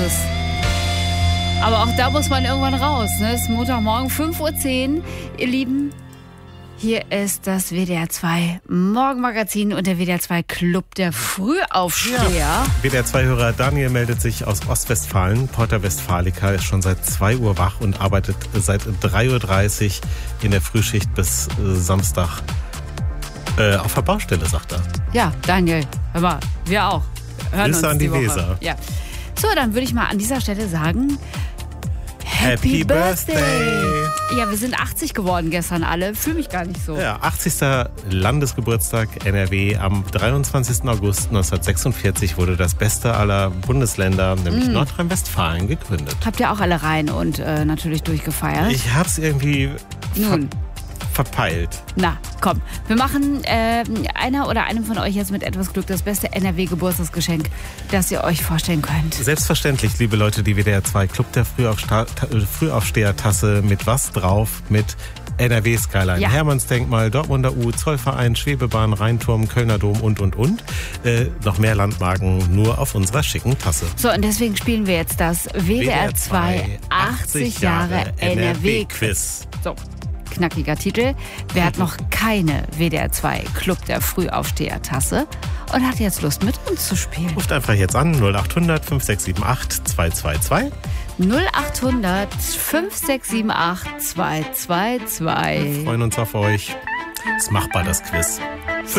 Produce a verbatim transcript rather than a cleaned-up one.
es. Aber auch da muss man irgendwann raus. Ne? Es ist Montagmorgen, fünf Uhr zehn. Ihr Lieben, hier ist das W D R zwei Morgenmagazin und der W D R zwei Club der Frühaufsteher. Ja. W D R zwei-Hörer Daniel meldet sich aus Ostwestfalen. Porta Westfalica ist schon seit zwei Uhr wach und arbeitet seit drei Uhr dreißig in der Frühschicht bis äh, Samstag äh, auf der Baustelle, sagt er. Ja, Daniel, hör mal, wir auch. Hören Grüße uns an die, die Woche. Weser. Ja. So, dann würde ich mal an dieser Stelle sagen, Happy, Happy Birthday. Birthday! Ja, wir sind achtzig geworden gestern alle. Fühle mich gar nicht so. Ja, achtzigster Landesgeburtstag N R W. Am dreiundzwanzigsten August neunzehnhundertsechsundvierzig wurde das beste aller Bundesländer, nämlich mm. Nordrhein-Westfalen, gegründet. Habt ihr auch alle rein und äh, natürlich durchgefeiert? Ich hab's irgendwie Nun. ver verpeilt. Na, komm. Wir machen äh, einer oder einem von euch jetzt mit etwas Glück das beste N R W-Geburtstagsgeschenk, das ihr euch vorstellen könnt. Selbstverständlich, liebe Leute, die W D R zwei Club der Frühaufsteher-Tasse mit was drauf? Mit N R W Skyline, ja. Hermannsdenkmal, Dortmunder U, Zollverein, Schwebebahn, Rheinturm, Kölner Dom und, und, und. Äh, noch mehr Landmarken nur auf unserer schicken Tasse. So, und deswegen spielen wir jetzt das W D R zwei achtzig Jahre N R W-Quiz. So. Knackiger Titel. Wer hat noch keine W D R zwei Club der Frühaufsteher-Tasse und hat jetzt Lust, mit uns zu spielen? Ruft einfach jetzt an null acht hundert fünf sechs sieben acht zwei zwei zwei. null acht hundert fünf sechs sieben acht zwei zwei zwei. Wir freuen uns auf euch. Ist machbar, das Quiz.